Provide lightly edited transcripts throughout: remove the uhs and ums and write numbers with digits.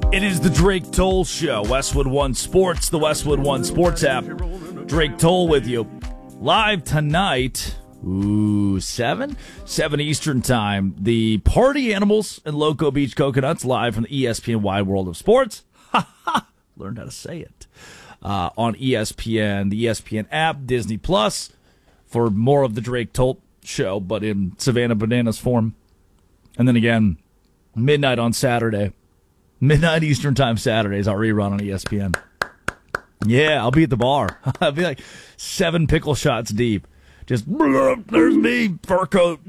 It is the Drake Toll Show. Westwood One Sports, the Westwood One Sports app. Drake Toll with you. Live tonight, 7 Eastern Time. The Party Animals and Loco Beach Coconuts live from the ESPN Wide World of Sports. Learned how to say it. On ESPN, the ESPN app, Disney Plus, for more of the Drake Toll Show, but in Savannah Bananas form. And then again, midnight on Saturday. Midnight Eastern Time Saturdays, our rerun on ESPN. Yeah, I'll be at the bar. I'll be like 7 pickle shots deep. Just, there's me, fur coat.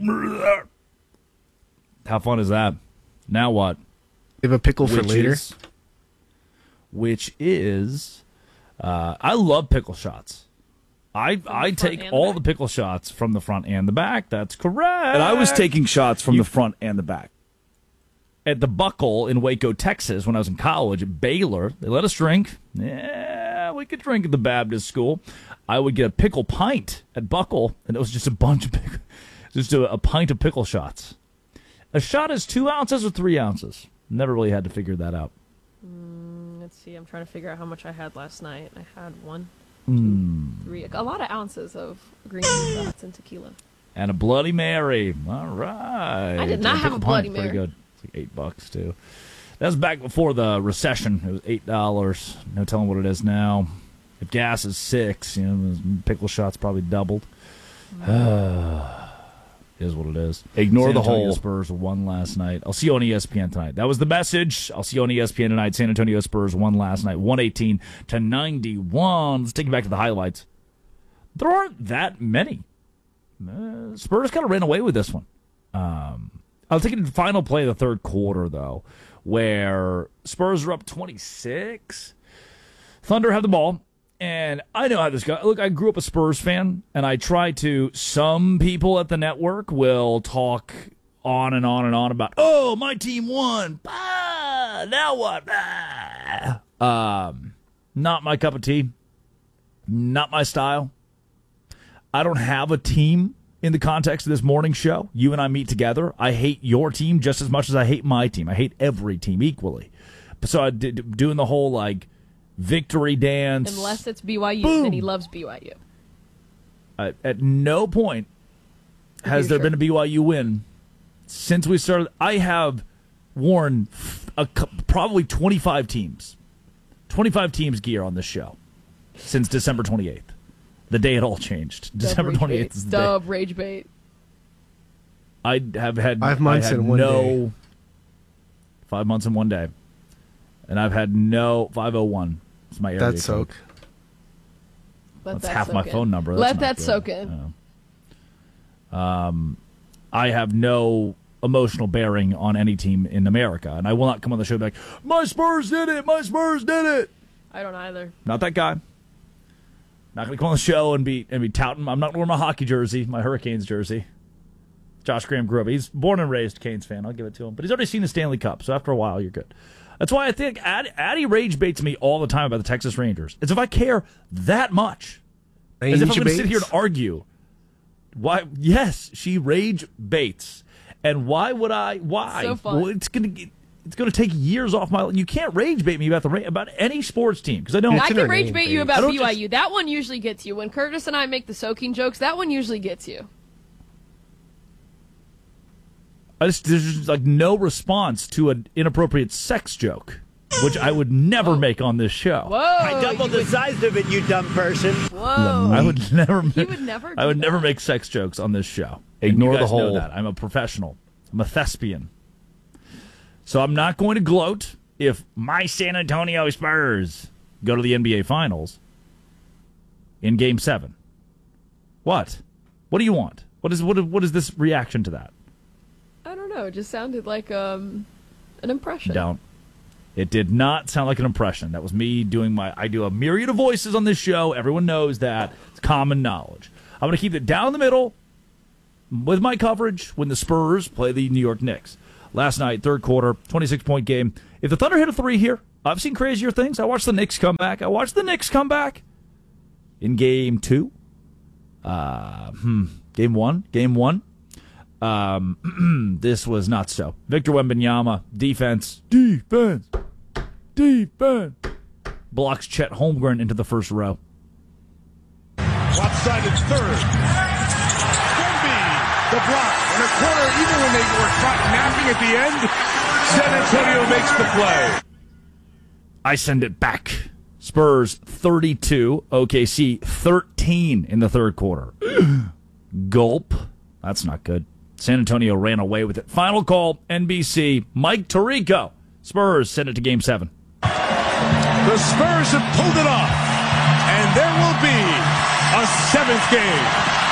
How fun is that? Now what? You have a pickle for later? I love pickle shots. I take all the pickle shots from the front and the back. That's correct. And I was taking shots from the front and the back. At the Buckle in Waco, Texas, when I was in college at Baylor, they let us drink. Yeah, we could drink at the Baptist school. I would get a pickle pint at Buckle, and it was just a bunch of a pint of pickle shots. A shot is 2 ounces or 3 ounces. Never really had to figure that out. Let's see. I'm trying to figure out how much I had last night. I had 1, 2, 3. A lot of ounces of green shots and tequila. And a Bloody Mary. All right. I did not have a Bloody Mary. Pretty good. It's like $8 too. That was back before the recession. It was $8. No telling what it is now. If gas is $6, the pickle shots probably doubled. Is what it is. Ignore the Antonio whole. Spurs won last night. I'll see you on ESPN tonight. That was the message. I'll see you on ESPN tonight. San Antonio Spurs won last night, 118-91. Let's take you back to the highlights. There aren't that many. Spurs kind of ran away with this one. I'll take it to the final play of the third quarter, though, where Spurs are up 26. Thunder have the ball, and I know how this goes. Look, I grew up a Spurs fan, and I try to. Some people at the network will talk on and on and on about, oh, my team won. Now what? Not my cup of tea. Not my style. I don't have a team. In the context of this morning show, you and I meet together. I hate your team just as much as I hate my team. I hate every team equally. So I did doing the whole victory dance. Unless it's BYU, Boom. then he loves BYU. At no point has there been a BYU win since we started. I have worn probably 25 teams gear on this show since December 28th. The day it all changed. December 28th is the day. Rage bait. I have had 5 months in one day. 5 months in one day. And I've had 501. It's my area That's code. soak. That's half my phone number. Let that soak in. I have no emotional bearing on any team in America. And I will not come on the show and be like, my Spurs did it! My Spurs did it! I don't either. Not that guy. Not going to come on the show and be touting. I'm not going to wear my hockey jersey, my Hurricanes jersey. Josh Graham grew up. He's born and raised Canes fan. I'll give it to him. But he's already seen the Stanley Cup, so after a while, you're good. That's why I think Addie rage baits me all the time about the Texas Rangers. It's if I care that much. As if I'm going to sit here and argue. Why? Yes, she rage baits. And why would I? Why? So fun. Well, it's going to take years off my. You can't rage bait me about any sports team because I don't. I can rage name, bait you babe. about BYU. That one usually gets you. When Curtis and I make the soaking jokes, that one usually gets you. There's just no response to an inappropriate sex joke, which I would never make on this show. Whoa! I doubled the size of it, you dumb person. Whoa! I would never. He would never. I would never make sex jokes on this show. Ignore And you the guys know whole. that. I'm a professional. I'm a thespian. So I'm not going to gloat if my San Antonio Spurs go to the NBA Finals in Game 7. What? What do you want? What is this reaction to that? I don't know. It just sounded like an impression. Don't. It did not sound like an impression. That was me doing I do a myriad of voices on this show. Everyone knows that. It's common knowledge. I'm going to keep it down the middle with my coverage when the Spurs play the New York Knicks. Last night, third quarter, 26-point game. If the Thunder hit a three here, I've seen crazier things. I watched the Knicks come back. In Game 2. Game 1. This was not so. Victor Wembanyama, defense. Defense. Blocks Chet Holmgren into the first row. Lopsided third. Wemby, the block. In a corner, even when they were caught napping at the end, San Antonio makes the play. I send it back. Spurs 32, OKC 13 in the third quarter. Gulp. That's not good. San Antonio ran away with it. Final call, NBC. Mike Tirico. Spurs send it to Game 7. The Spurs have pulled it off, and there will be a seventh game.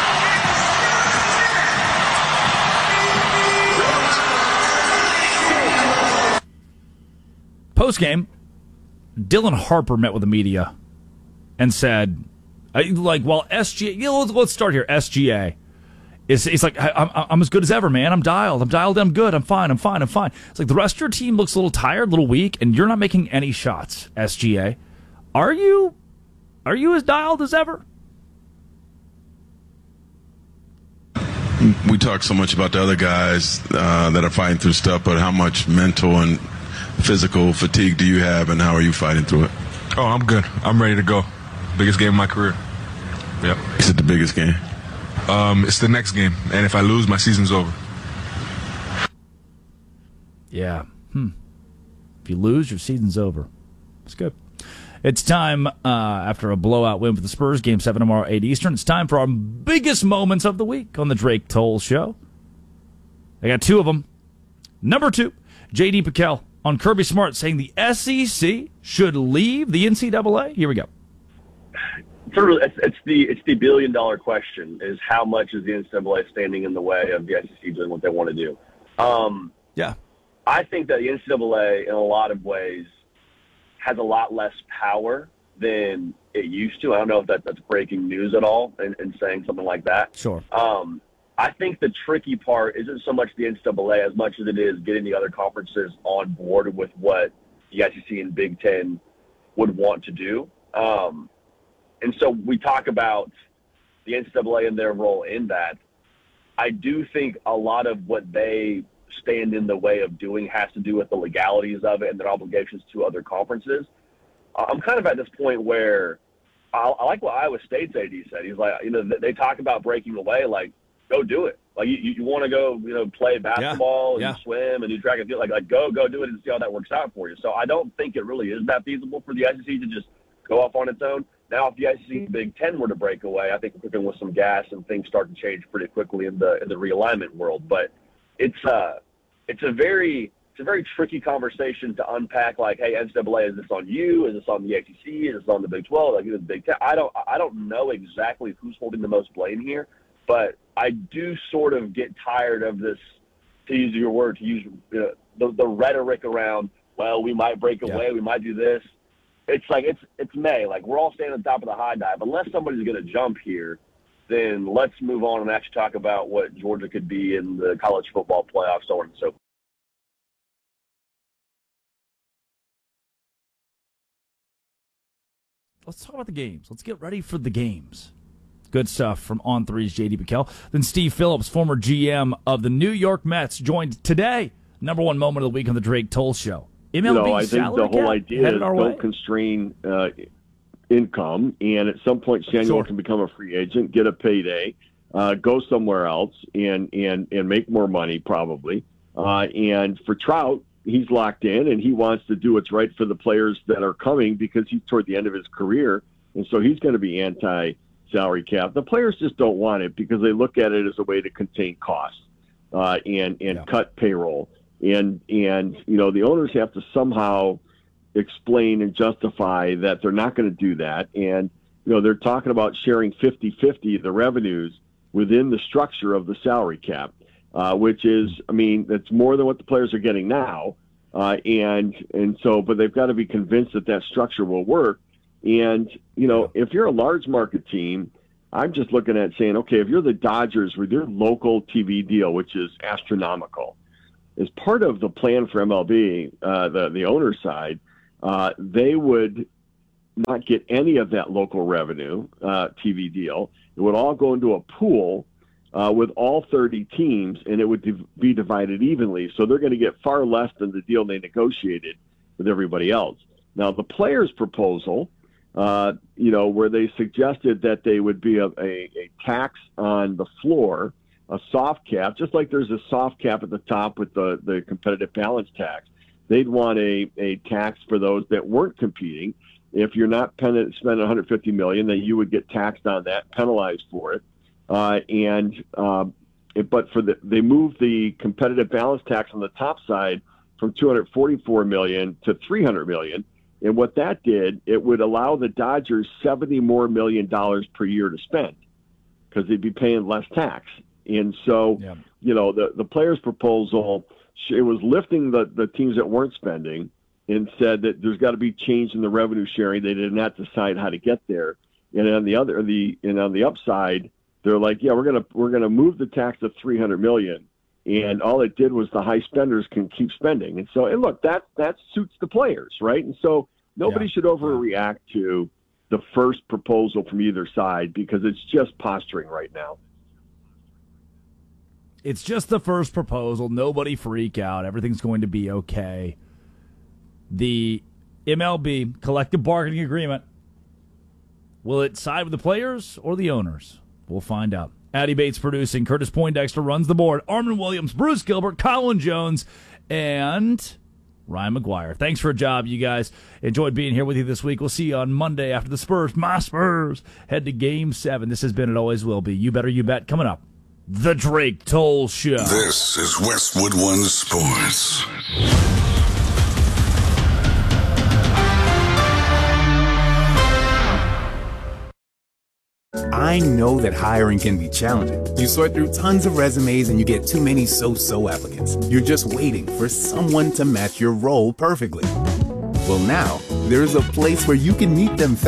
Post-game, Dylan Harper met with the media and said, well, SGA, let's start here. SGA. It's like, I'm as good as ever, man. I'm dialed, I'm good, I'm fine. It's like the rest of your team looks a little tired, a little weak, and you're not making any shots, SGA. Are you as dialed as ever? We talk so much about the other guys that are fighting through stuff, but how much mental and physical fatigue do you have, and how are you fighting through it? Oh, I'm good. I'm ready to go. Biggest game of my career. Yep. Is it the biggest game? It's the next game, and if I lose, my season's over. Yeah. If you lose, your season's over. It's good. It's time, after a blowout win for the Spurs, Game 7 tomorrow, 8 Eastern. It's time for our biggest moments of the week on the Drake Toll Show. I got two of them. Number 2, J.D. Pickell on Kirby Smart saying the SEC should leave the NCAA. Here we go. It's the billion-dollar question, is how much is the NCAA standing in the way of the SEC doing what they want to do? Yeah. I think that the NCAA, in a lot of ways, has a lot less power than it used to. I don't know if that's breaking news at all in saying something like that. Sure. I think the tricky part isn't so much the NCAA as much as it is getting the other conferences on board with what the SEC and Big Ten would want to do. And so we talk about the NCAA and their role in that. I do think a lot of what they stand in the way of doing has to do with the legalities of it and their obligations to other conferences. I'm kind of at this point where I like what Iowa State's AD said. He's like, they talk about breaking away, like, go do it. Like, you want to go, play basketball and swim and do track and field, like go do it and see how that works out for you. So I don't think it really is that feasible for the SEC to just go off on its own. Now, if the SEC and Big Ten were to break away, I think we're cooking with some gas and things start to change pretty quickly in the realignment world. But it's a very tricky conversation to unpack. Like, hey, NCAA, is this on you? Is this on the ACC? Is this on the Big 12? Like, is it the Big Ten? I don't know exactly who's holding the most blame here, but I do sort of get tired of this, to use your word, to use the rhetoric around, well, we might break away, we might do this. It's like it's May. Like, we're all standing at the top of the high dive. Unless somebody's going to jump here, then let's move on and actually talk about what Georgia could be in the college football playoffs, so on and so forth. Let's talk about the games. Let's get ready for the games. Good stuff from On3's J.D. Pickell. Then Steve Phillips, former GM of the New York Mets, joined today. Number one moment of the week on the Drake Toll Show. MLB I think the whole idea is don't constrain income, and at some point Samuel can become a free agent, get a payday, go somewhere else, and make more money probably. And for Trout, he's locked in, and he wants to do what's right for the players that are coming because he's toward the end of his career, and so he's going to be anti-salary cap. The players just don't want it because they look at it as a way to contain costs and cut payroll. And the owners have to somehow explain and justify that they're not going to do that. And, they're talking about sharing 50-50 the revenues within the structure of the salary cap, which is, that's more than what the players are getting now. But they've got to be convinced that structure will work. And, if you're a large market team, I'm just looking at saying, okay, if you're the Dodgers with your local TV deal, which is astronomical, as part of the plan for MLB, the owner side, they would not get any of that local revenue TV deal. It would all go into a pool with all 30 teams, and it would be divided evenly. So they're going to get far less than the deal they negotiated with everybody else. Now, the players' proposal, where they suggested that they would be a tax on the floor, a soft cap, just like there's a soft cap at the top with the competitive balance tax. They'd want a tax for those that weren't competing. If you're not spending $150 million, then you would get taxed on that, penalized for it. They moved the competitive balance tax on the top side from $244 million to $300 million. And what that did, it would allow the Dodgers $70 more million per year to spend because they'd be paying less tax. And so, the players' proposal, it was lifting the teams that weren't spending and said that there's got to be change in the revenue sharing. They did not decide how to get there. And on the upside, they're like, we're gonna move the tax to $300 million, and all it did was the high spenders can keep spending. And so, and look, that suits the players, right? And so nobody should overreact to the first proposal from either side because it's just posturing right now. It's just the first proposal. Nobody freak out. Everything's going to be okay. The MLB collective bargaining agreement, will it side with the players or the owners? We'll find out. Addy Bates producing. Curtis Poindexter runs the board. Armin Williams, Bruce Gilbert, Colin Jones, and Ryan McGuire. Thanks for a job, you guys. Enjoyed being here with you this week. We'll see you on Monday after the Spurs, my Spurs, head to Game 7. This has been, it always will be, You Better You Bet. Coming up, The Drake Toll Show. This is Westwood One Sports. I know that hiring can be challenging. You sort through tons of resumes and you get too many so-so applicants. You're just waiting for someone to match your role perfectly. Well, now, there's a place where you can meet them fast.